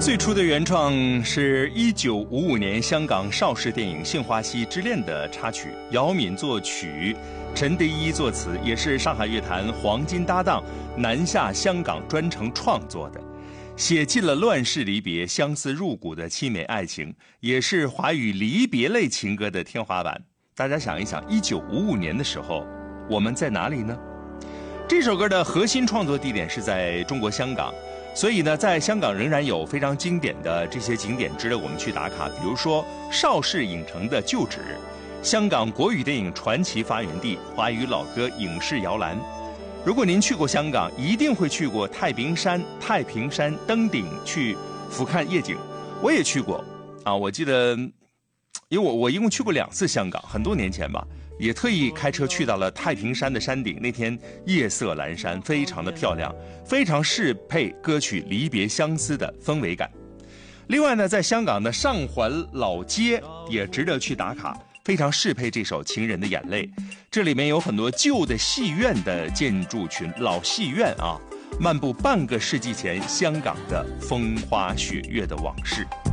最初的原创是1955年香港邵氏电影《杏花溪之恋》的插曲，姚敏作曲，陈德一作词，也是上海乐坛黄金搭档南下香港专程创作的，写尽了乱世离别、相思入骨的凄美爱情，也是华语离别类情歌的天花板。大家想一想，1955年的时候，我们在哪里呢？这首歌的核心创作地点是在中国香港，所以呢，在香港仍然有非常经典的这些景点值得我们去打卡，比如说邵氏影城的旧址，香港国语电影传奇发源地，华语老歌影视摇篮。如果您去过香港，一定会去过太平山登顶去俯瞰夜景。我也去过啊，我记得，因为我一共去过2次香港，很多年前吧，也特意开车去到了太平山的山顶。那天夜色阑珊，非常的漂亮，非常适配歌曲离别相思的氛围感。另外呢，在香港的上环老街也值得去打卡，非常适配这首《情人的眼泪》。这里面有很多旧的戏院的建筑群，老戏院啊，漫步半个世纪前香港的风花雪月的往事。